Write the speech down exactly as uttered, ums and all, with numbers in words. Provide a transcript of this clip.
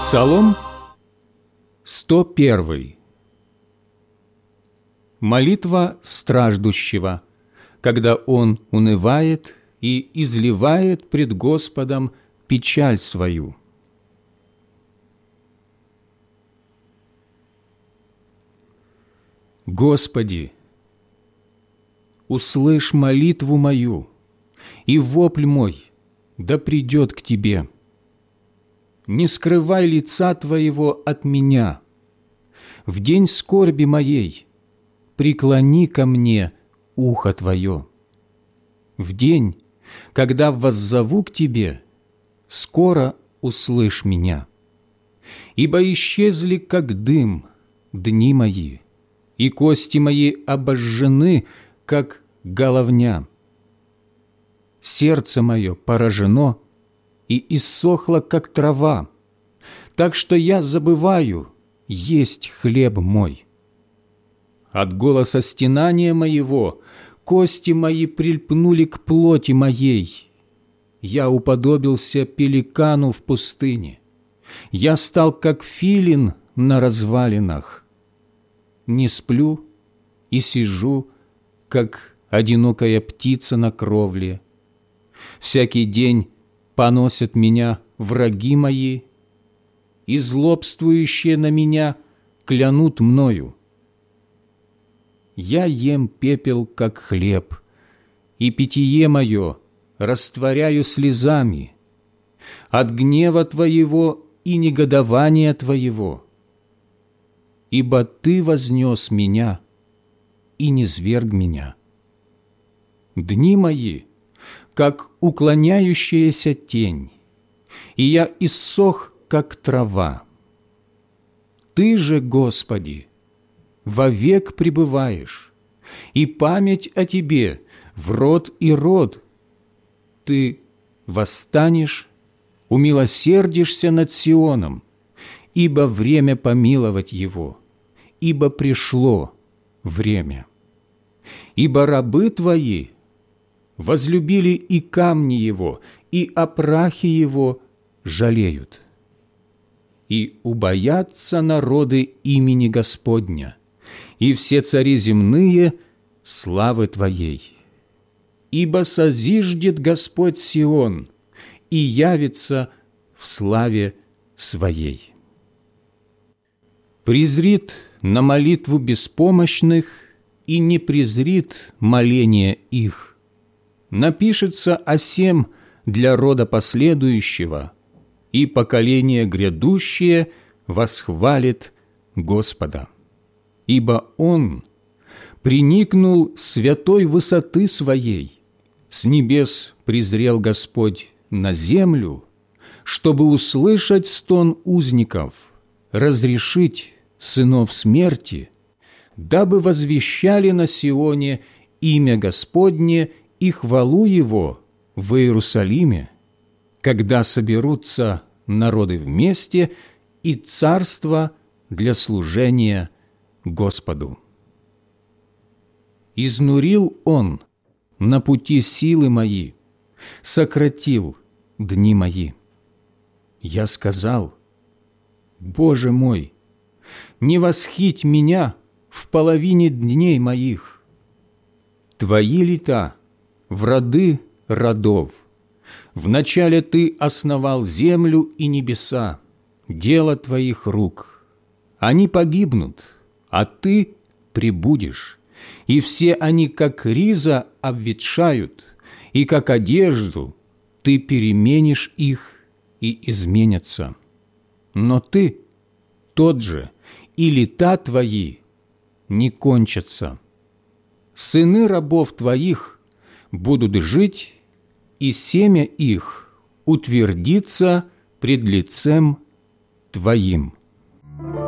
Псалом сто первый. Молитва страждущего, когда он унывает и изливает пред Господом печаль свою. Господи, услышь молитву мою, и вопль мой да придет к Тебе. Не скрывай лица Твоего от меня. В день скорби моей преклони ко мне ухо Твое. В день, когда воззову к Тебе, скоро услышь меня. Ибо исчезли, как дым, дни мои, и кости мои обожжены, как головня. Сердце мое поражено и иссохло, как трава, так что я забываю есть хлеб мой. От голоса стенания моего кости мои прильпнули к плоти моей. Я уподобился пеликану в пустыне. Я стал, как филин на развалинах. Не сплю и сижу, как одинокая птица на кровле. Всякий день поносят меня враги мои, и злобствующие на меня клянут мною. Я ем пепел, как хлеб, и питье мое растворяю слезами от гнева Твоего и негодования Твоего. Ибо Ты вознес меня и низверг меня. Дни мои, как уклоняющаяся тень, и я иссох, как трава. Ты же, Господи, вовек пребываешь, и память о Тебе в род и род. Ты восстанешь, умилосердишься над Сионом, ибо время помиловать его, ибо пришло время. Ибо рабы Твои возлюбили и камни его, и о прахе его жалеют. И убоятся народы имени Господня, и все цари земные славы Твоей. Ибо созиждет Господь Сион и явится в славе Своей. Презрит на молитву беспомощных и не презрит моление их. Напишется о сем для рода последующего, и поколение грядущее восхвалит Господа. Ибо Он приникнул с святой высоты Своей, с небес презрел Господь на землю, чтобы услышать стон узников, разрешить сынов смерти, дабы возвещали на Сионе имя Господне и хвалу Его в Иерусалиме, когда соберутся народы вместе и царство для служения Господу. Изнурил Он на пути силы мои, сократил дни мои. Я сказал: Боже мой, не восхить меня в половине дней моих. Твои лета в роды родов. Вначале Ты основал землю и небеса, дело Твоих рук. Они погибнут, а Ты пребудешь, и все они, как риза, обветшают, и как одежду Ты переменишь их и изменятся. Но Ты тот же, и лета Твои не кончатся. Сыны рабов Твоих будут жить, и семя их утвердится пред лицем Твоим.